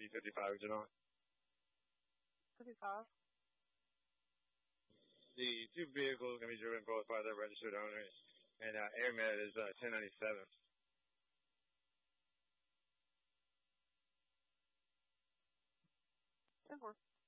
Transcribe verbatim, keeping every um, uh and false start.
B fifty-five, Jamal. fifty-five. The two vehicles can be driven both by their registered owners, and uh, AirMed is uh, ten ninety-seven. ten four.